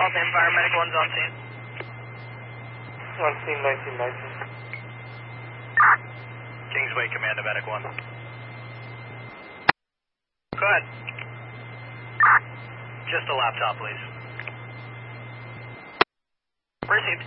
Waltham Fire, Medical 1's on scene. On scene, 1919. Kingsway Command to Medic 1. Go ahead. Just a laptop, please. Received.